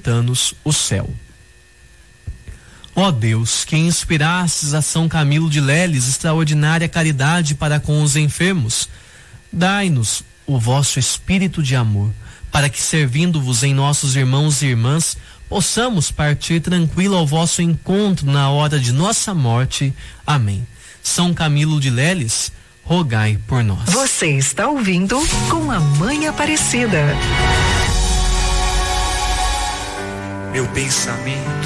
facilita-nos o céu. Ó Deus, que inspirastes a São Camilo de Leles extraordinária caridade para com os enfermos, dai-nos o vosso espírito de amor, para que, servindo-vos em nossos irmãos e irmãs, possamos partir tranquilo ao vosso encontro na hora de nossa morte. Amém. São Camilo de Leles, rogai por nós. Você está ouvindo Com a Mãe Aparecida. Meu pensamento